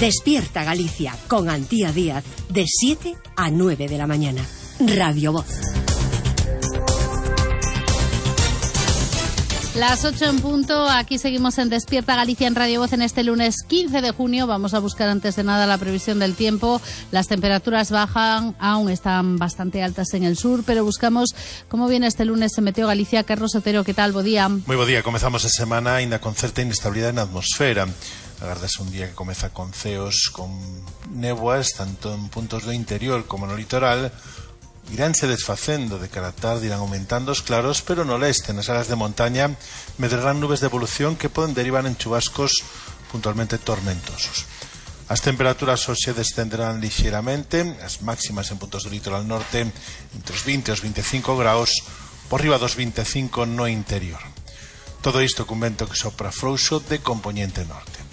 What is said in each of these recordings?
Despierta Galicia con Antía Díaz de 7 a 9 de la mañana. Radio Voz. Las 8 en punto, aquí seguimos en Despierta Galicia en Radio Voz en este lunes 15 de junio. Vamos a buscar antes de nada la previsión del tiempo. Las temperaturas bajan, aún están bastante altas en el sur, pero buscamos cómo viene este lunes en Meteo Galicia. Carlos Otero, ¿qué tal? Bo día. Moi bo día, comezamos a semana ainda con certa inestabilidade na atmosfera. Agardase un día que comeza con ceos, con néboas, tanto en puntos do interior como no litoral. Iránse desfacendo de cara a tarde, irán aumentando os claros, pero no leste, nas áreas de montaña, medrarán nubes de evolución que poden derivar en chubascos puntualmente tormentosos. As temperaturas hoxe descenderán lixeiramente, as máximas en puntos do litoral norte entre os 20 e os 25 graus, por riba dos 25 no interior. Todo isto cun vento que sopra frouxo de compoñente norte.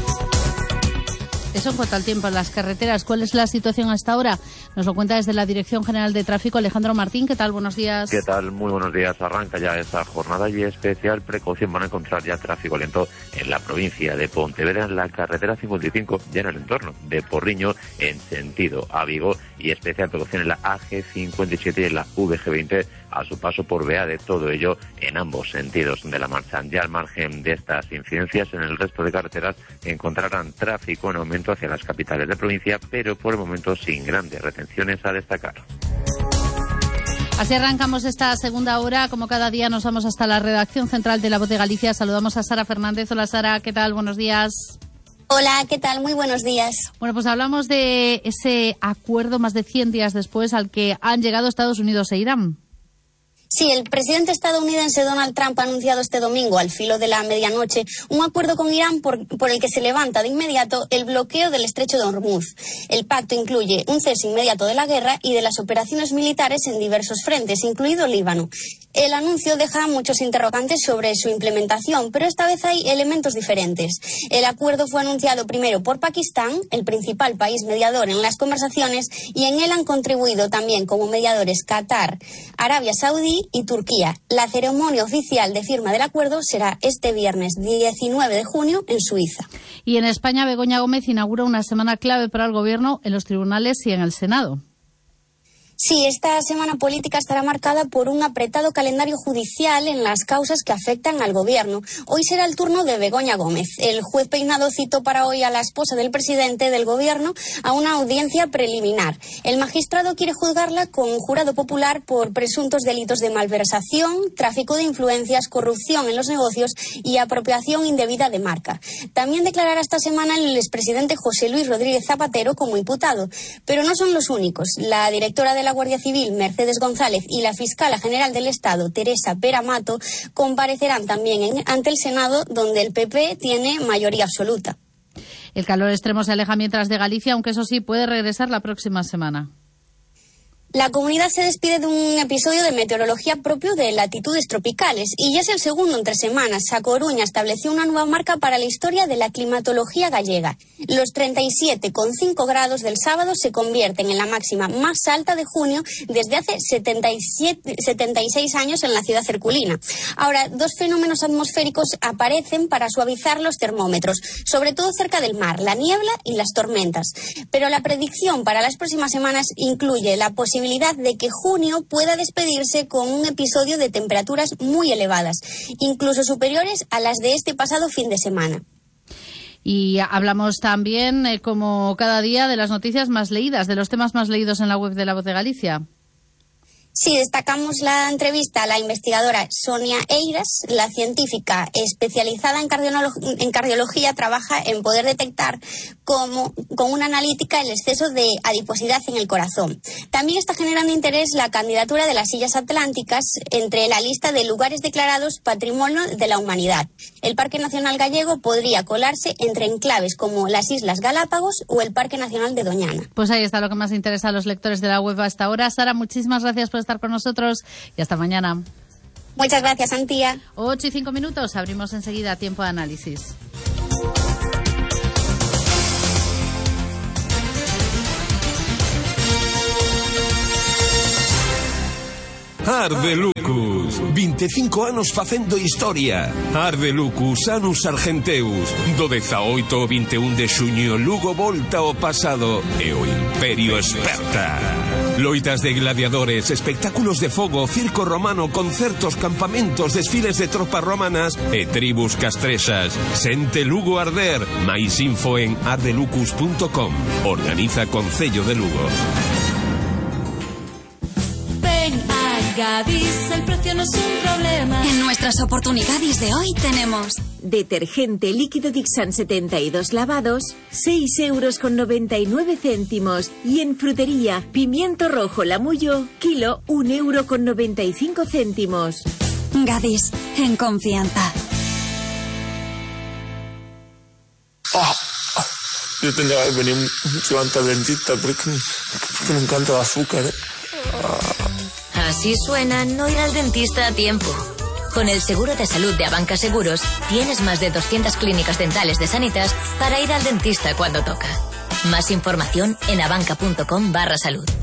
Eso en cuanto al tiempo en las carreteras. ¿Cuál es la situación hasta ahora? Nos lo cuenta desde la Dirección General de Tráfico Alejandro Martín. ¿Qué tal? Buenos días. ¿Qué tal? Muy buenos días. Arranca ya esta jornada y especial precaución. Van a encontrar ya tráfico lento en la provincia de Pontevedra, en la carretera 55, ya en el entorno de Porriño, en sentido a Vigo, y especial precaución en la AG57 y en la VG20 a su paso por Beade. Todo ello en ambos sentidos de la marcha. Ya al margen de estas incidencias, en el resto de carreteras encontrarán tráfico en aumento hacia las capitales de provincia, pero por el momento sin grandes retenciones a destacar. Así arrancamos esta segunda hora. Como cada día nos vamos hasta la redacción central de La Voz de Galicia. Saludamos a Sara Fernández. Hola Sara, ¿qué tal? Buenos días. Hola, ¿qué tal? Muy buenos días. Bueno, pues hablamos de ese acuerdo más de 100 días después al que han llegado Estados Unidos e Irán. Sí, el presidente estadounidense Donald Trump ha anunciado este domingo, al filo de la medianoche, un acuerdo con Irán por el que se levanta de inmediato el bloqueo del estrecho de Hormuz. El pacto incluye un cese inmediato de la guerra y de las operaciones militares en diversos frentes, incluido Líbano. El anuncio deja muchos interrogantes sobre su implementación, pero esta vez hay elementos diferentes. El acuerdo fue anunciado primero por Pakistán, el principal país mediador en las conversaciones, y en él han contribuido también como mediadores Qatar, Arabia Saudí y Turquía. La ceremonia oficial de firma del acuerdo será este viernes 19 de junio en Suiza. Y en España, Begoña Gómez inaugura una semana clave para el Gobierno en los tribunales y en el Senado. Sí, esta semana política estará marcada por un apretado calendario judicial en las causas que afectan al gobierno. Hoy será el turno de Begoña Gómez. El juez Peinado citó para hoy a la esposa del presidente del gobierno a una audiencia preliminar. El magistrado quiere juzgarla con jurado popular por presuntos delitos de malversación, tráfico de influencias, corrupción en los negocios y apropiación indebida de marca. También declarará esta semana el expresidente José Luis Rodríguez Zapatero como imputado. Pero no son los únicos. La directora de la Guardia Civil, Mercedes González, y la fiscala general del Estado, Teresa Pera Mato, comparecerán también ante el Senado, donde el PP tiene mayoría absoluta. El calor extremo se aleja mientras de Galicia, aunque eso sí puede regresar la próxima semana. La comunidad se despide de un episodio de meteorología propio de latitudes tropicales y ya es el segundo en 3 semanas. A Coruña estableció una nueva marca para la historia de la climatología gallega. Los 37,5 grados del sábado se convierten en la máxima más alta de junio desde hace 76 años en la ciudad herculina. Ahora, 2 fenómenos atmosféricos aparecen para suavizar los termómetros, sobre todo cerca del mar, la niebla y las tormentas. Pero la predicción para las próximas semanas incluye la posibilidad de que junio pueda despedirse con un episodio de temperaturas muy elevadas, incluso superiores a las de este pasado fin de semana. Y hablamos también, como cada día, de las noticias más leídas, de los temas más leídos en la web de La Voz de Galicia. Sí, destacamos la entrevista a la investigadora Sonia Eiras. La científica especializada en cardiología trabaja en poder detectar con una analítica el exceso de adiposidad en el corazón. También está generando interés la candidatura de las Islas Atlánticas entre la lista de lugares declarados Patrimonio de la Humanidad. El Parque Nacional Gallego podría colarse entre enclaves como las Islas Galápagos o el Parque Nacional de Doñana. Pues ahí está lo que más interesa a los lectores de la web hasta ahora. Sara, muchísimas gracias por estar con nosotros y hasta mañana. Muchas gracias, Antía. 8:05, abrimos enseguida Tiempo de Análisis. Arde Lucus. 25 anos facendo historia. Arde Lucus, Anus Argenteus. Do 18 ao 21 de xuño, Lugo volta ao pasado e o Imperio esperta. Loitas de gladiadores, espectáculos de fogo, circo romano, concertos, campamentos, desfiles de tropas romanas e tribus castrexas. Sente Lugo arder. Mais info en ardelucus.com. Organiza Concello de Lugo. Ven a Gadis, el precio no es un problema. En nuestras oportunidades de hoy tenemos detergente líquido Dixan 72 lavados, 6,99 €. Y en frutería, pimiento rojo Lamullo, kilo, 1,95 €. Gadis, en confianza. Yo tendría que venir mucho antes al dentista porque me encanta el azúcar. Así suena no ir al dentista a tiempo. Con el seguro de salud de Abanca Seguros, tienes más de 200 clínicas dentales de Sanitas para ir al dentista cuando toca. Más información en abanca.com/salud.